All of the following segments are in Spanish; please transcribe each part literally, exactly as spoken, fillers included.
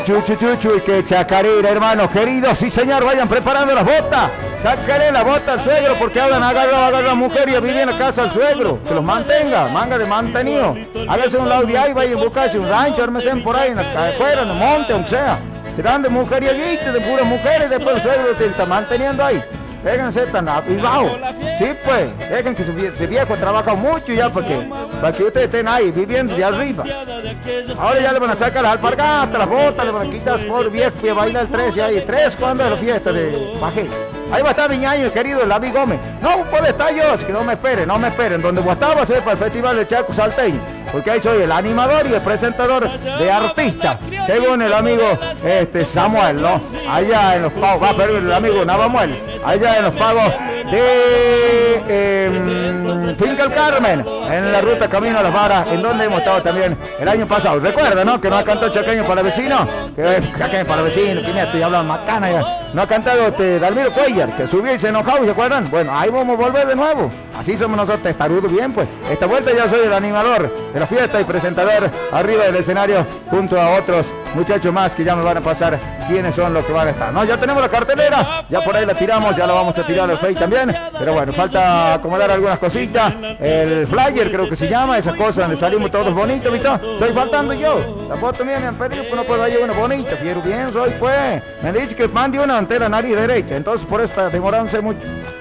Chuchu, chuchu, y que chacarera, hermano querido. Sí, señor, vayan preparando las botas. Sácale la bota al suegro porque hablan, agarra, agarra a la mujer y a vivir en la casa al suegro. Que los mantenga, manga de mantenido. Hágase un lado de ahí, vayan a buscarse un rancho, ármense por ahí, en la, afuera, en el monte, aunque sea. Se dan de mujeriaguitos, de puras mujeres, después el suegro te está manteniendo ahí. Déjense tan avivados. Sí, pues, dejen que ese viejo trabaja mucho ya para que, para que ustedes estén ahí viviendo de arriba. Ahora ya le van a sacar las alpargatas, las botas, le van a quitar por viejo y a bailar el trece ahí. ¿Tres cuándo es la fiesta de Bajé? Ahí va a estar mi ñaño, querido, el David Gómez. No puede estar yo, así que no me esperen, no me esperen. Donde voy a estar va a ser para el Festival de Chaco Salteño. Porque ahí soy el animador y el presentador de artistas. Según el amigo este, Samuel, ¿no? Allá en los pagos, va a perder el amigo Navamuel. Allá en los pagos de eh, Finca El Carmen, en la ruta Camino a las Varas, en donde hemos estado también el año pasado. Recuerda, ¿no? Que no ha cantado Chaqueño para Vecino, que es Chaqueño para Vecino, que estoy hablando macana ya. No ha cantado este, Dalmiro Cuellar, que subió y se enojó, ¿se acuerdan? Bueno, ahí vamos a volver de nuevo. Así somos nosotros, testarudos bien, pues. Esta vuelta ya soy el animador de la fiesta y presentador arriba del escenario junto a otros muchachos más que ya me van a pasar quiénes son los que van a estar. No, ya tenemos la cartelera, ya por ahí la tiramos, ya la vamos a tirar al Face también, pero bueno, falta acomodar algunas cositas. El flyer creo que se llama, esas cosas donde salimos todos bonitos, ¿viste? Estoy faltando yo. La foto mía me han pedido, pues no puedo dar una bonita, fiero bien soy, pues. Me han dicho que mande una ante la nariz derecha, entonces por eso está demorándose mucho.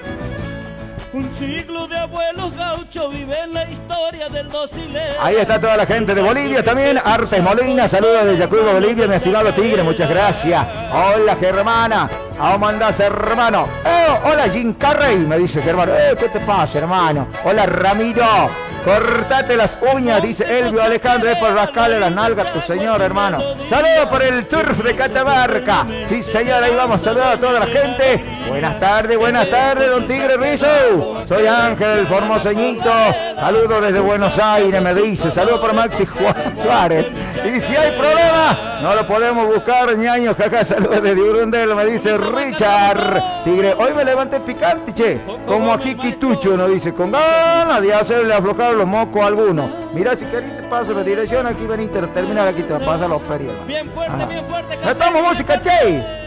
Un siglo de abuelos gauchos vive en la historia del docilero. Ahí está toda la gente de Bolivia también. Artes Molina, saludos desde Yacuiba, Bolivia, mi estimado Tigre, muchas gracias. Hola, Germana. ¿Cómo andás, hermano? Oh, hola, Jim Carrey, me dice Germano. Eh, ¿qué te pasa, hermano? Hola, Ramiro. Cortate las uñas, dice Elvio Alejandro, es por rascarle las nalgas a tu señor, hermano. Saludos por el turf de Catamarca. Sí, señor, ahí vamos a saludar a toda la gente. Buenas tardes, buenas tardes, don Tigre Rizzo. Soy Ángel, el formoseñito. Saludos desde Buenos Aires, me dice. Saludos para Maxi Juan Suárez. Y si hay problema, no lo podemos buscar, ñaño, jaja. Saludos desde Urundelo, me dice Richard. Tigre, hoy me levanté picante, che. Como aquí Quitucho, nos dice, con ganas de hacerle aflojar los mocos a algunos. Mira, si querés te paso la dirección, aquí venite a terminar, aquí te va a pasar los periodos. Bien fuerte, Ajá. bien fuerte. ¡Estamos música, che!